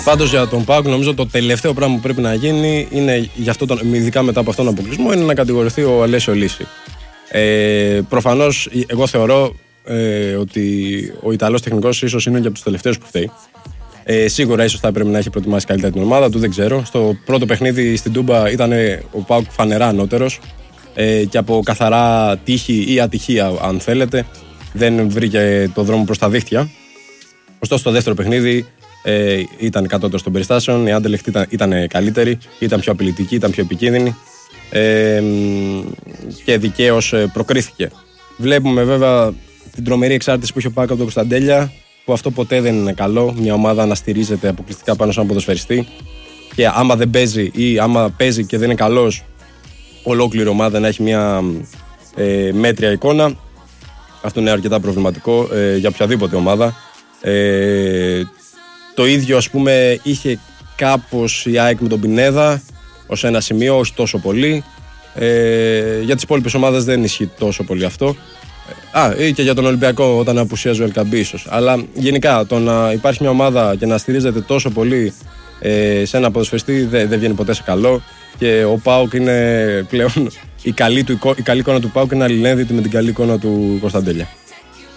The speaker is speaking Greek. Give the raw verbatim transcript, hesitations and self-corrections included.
Πάντως για τον ΠΑΟΚ νομίζω το τελευταίο πράγμα που πρέπει να γίνει είναι, για αυτό τον, ειδικά μετά από αυτόν τον αποκλεισμό, είναι να κατηγορηθεί ο Αλέσιο Λύση. Ε, προφανώς εγώ θεωρώ ε, ότι ο Ιταλός τεχνικός ίσως είναι και από τους τελευταίους που φταίει. Ε, σίγουρα ίσως θα πρέπει να έχει προετοιμάσει καλύτερα την ομάδα του, δεν ξέρω. Στο πρώτο παιχνίδι στην Τούμπα ήταν ο ΠΑΟΚ φανερά ανώτερος ε, και από καθαρά τύχη ή ατυχία, αν θέλετε, δεν βρήκε το δρόμο προς τα δίχτυα. Ωστόσο, στο δεύτερο παιχνίδι ε, ήταν κατώτερος των περιστάσεων. Η Anderlecht ήταν, ήταν καλύτερη, ήταν πιο απειλητική, ήταν πιο επικίνδυνη ε, και δικαίως προκρίθηκε. Βλέπουμε βέβαια την τρομερή εξάρτηση που έχει ο ΠΑΟΚ από τον Κωνσταντέλια, που αυτό ποτέ δεν είναι καλό. Μια ομάδα να στηρίζεται αποκλειστικά πάνω σε έναν ποδοσφαιριστή και άμα δεν παίζει ή άμα παίζει και δεν είναι καλός, ολόκληρη ομάδα να έχει μια ε, μέτρια εικόνα. Αυτό είναι αρκετά προβληματικό ε, για οποιαδήποτε ομάδα. Ε, το ίδιο, ας πούμε, είχε κάπως η ΑΕΚ με τον Πινέδα ως ένα σημείο, όχι τόσο πολύ. Ε, για τις υπόλοιπες ομάδες δεν ισχύει τόσο πολύ αυτό. Α, ή και για τον Ολυμπιακό όταν απουσίαζε ο Ελκαμπή ίσως. Αλλά γενικά το να υπάρχει μια ομάδα και να στηρίζεται τόσο πολύ ε, σε ένα ποδοσφαιριστή δεν δε βγαίνει ποτέ σε καλό. Και ο ΠΑΟΚ είναι πλέον η καλή, του, η καλή εικόνα του ΠΑΟΚ είναι αλληλένδετη με την καλή εικόνα του Κωνσταντέλια.